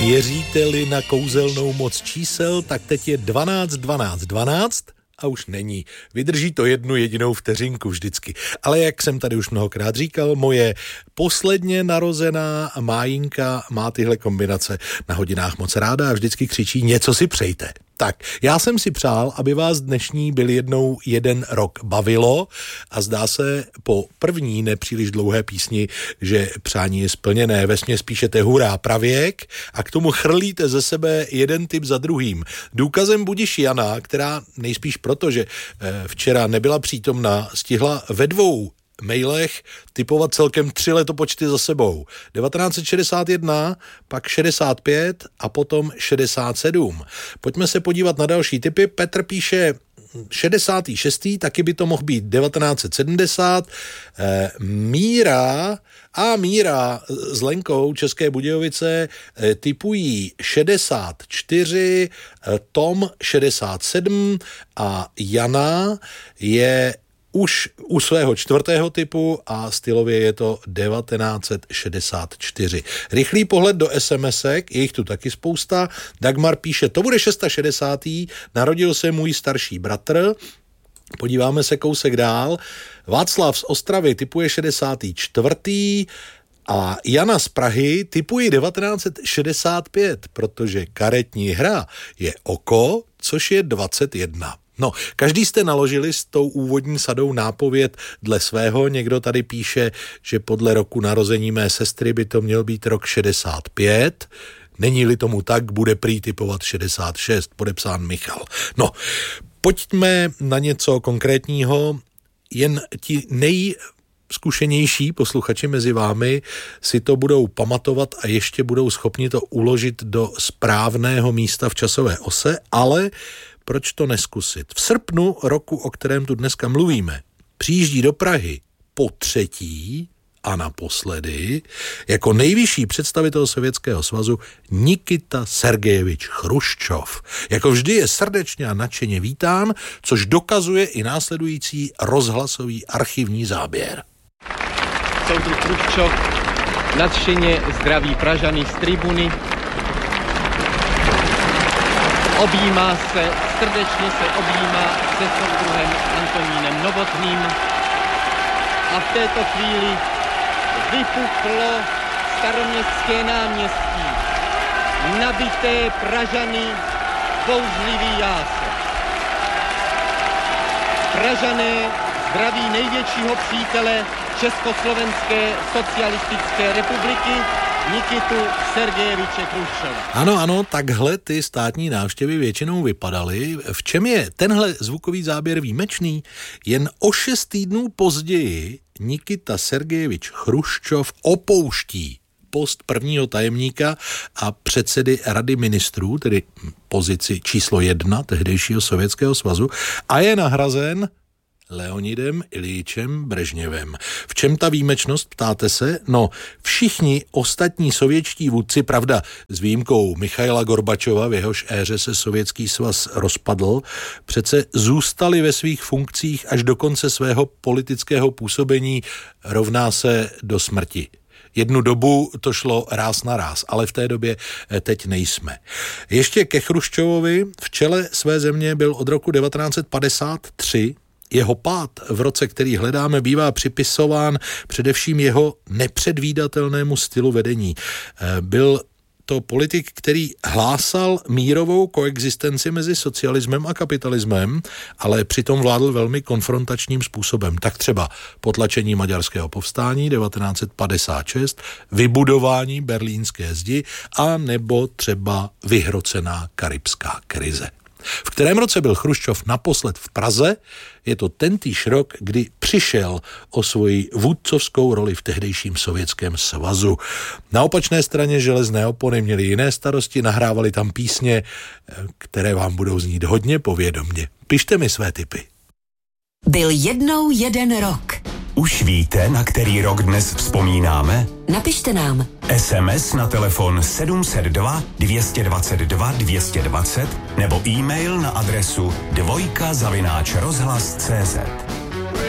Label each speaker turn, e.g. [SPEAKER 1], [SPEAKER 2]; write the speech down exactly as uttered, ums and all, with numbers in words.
[SPEAKER 1] Věříte-li na kouzelnou moc čísel, tak teď je dvanáct, dvanáct, dvanáct a už není. Vydrží to jednu jedinou vteřinku vždycky. Ale jak jsem tady už mnohokrát říkal, moje posledně narozená Májinka má tyhle kombinace na hodinách moc ráda a vždycky křičí něco si přejte. Tak, já jsem si přál, aby vás dnešní byl jednou jeden rok bavilo a zdá se po první nepříliš dlouhé písni, že přání je splněné. Vesměs píšete hurá pravěk a k tomu chrlíte ze sebe jeden typ za druhým. Důkazem budiš Jana, která nejspíš proto, že včera nebyla přítomna, stihla ve dvou mailech typovat celkem tři letopočty za sebou. devatenáct set šedesát jedna, pak šedesát pět a potom šedesát sedm. Pojďme se podívat na další typy. Petr píše šedesát šest, taky by to mohl být devatenáct set sedmdesát. E, Míra a Míra s Lenkou České Budějovice e, typují šedesát čtyři, e, Tom šedesát sedm a Jana je už u svého čtvrtého typu a stylově je to devatenáct set šedesát čtyři. Rychlý pohled do SMSek, je jich tu taky spousta. Dagmar píše, to bude šedesát šest. Narodil se můj starší bratr. Podíváme se kousek dál. Václav z Ostravy typuje šedesát čtyři. A Jana z Prahy typují devatenáct set šedesát pět, protože karetní hra je oko, což je dvacet jedna. No, každý jste naložili s tou úvodní sadou nápověd dle svého. Někdo tady píše, že podle roku narození mé sestry by to měl být rok šedesát pět. Není-li tomu tak, bude prý typovat šedesát šest, podepsán Michal. No, pojďme na něco konkrétního. Jen ti nej... zkušenější posluchači mezi vámi si to budou pamatovat a ještě budou schopni to uložit do správného místa v časové ose, ale proč to neskusit? V srpnu roku, o kterém tu dneska mluvíme, přijíždí do Prahy po třetí a naposledy jako nejvyšší představitel Sovětského svazu Nikita Sergejevič Chruščov. Jako vždy je srdečně a nadšeně vítán, což dokazuje i následující rozhlasový archivní záběr.
[SPEAKER 2] Soudruh Chruščov nadšeně zdraví Pražany z tribuny, objímá se, srdečně se objímá se soudruhem Antonínem Novotným a v této chvíli vypuklo Staroměstské náměstí, nabité Pražany, bouřlivý jásek. Pražané zdraví největšího přítele Československé socialistické republiky Nikitu Sergejeviče Chruščova.
[SPEAKER 1] Ano, ano, takhle ty státní návštěvy většinou vypadaly. V čem je tenhle zvukový záběr výjimečný? Jen o šest týdnů později Nikita Sergejevič Chruščov opouští post prvního tajemníka a předsedy Rady ministrů, tedy pozici číslo jedna tehdejšího Sovětského svazu, a je nahrazen Leonidem Iljičem Brežněvem. V čem ta výjimečnost, ptáte se? No, všichni ostatní sovětští vůdci, pravda, s výjimkou Michaila Gorbačova, v jehož éře se Sovětský svaz rozpadl, přece zůstali ve svých funkcích až do konce svého politického působení, rovná se do smrti. Jednu dobu to šlo ráz na ráz, ale v té době teď nejsme. Ještě ke Chruščovovi. V čele své země byl od roku devatenáct set padesát tři. Jeho pád v roce, který hledáme, bývá připisován především jeho nepředvídatelnému stylu vedení. Byl to politik, který hlásal mírovou koexistenci mezi socialismem a kapitalismem, ale přitom vládl velmi konfrontačním způsobem. Tak třeba potlačení maďarského povstání devatenáct set padesát šest, vybudování berlínské zdi a nebo třeba vyhrocená karibská krize. V kterém roce byl Chruščov naposled v Praze? Je to tentýž rok, kdy přišel o svoji vůdcovskou roli v tehdejším Sovětském svazu. Na opačné straně železné opony měli jiné starosti, nahrávali tam písně, které vám budou znít hodně povědomně. Pište mi své tipy.
[SPEAKER 3] Byl jednou jeden rok.
[SPEAKER 4] Už víte, na který rok dnes vzpomínáme?
[SPEAKER 3] Napište nám.
[SPEAKER 4] es em es na telefon sedm set dva dvě dvacet dva dvě dvacet nebo e-mail na adresu dvojka zavináč rozhlas tečka cé zet.